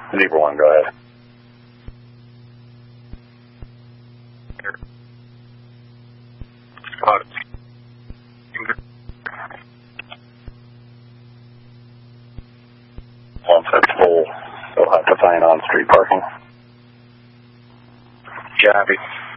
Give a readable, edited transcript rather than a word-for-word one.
Zebra 1, go ahead. Once that's full, they'll have to sign on street parking. Copy.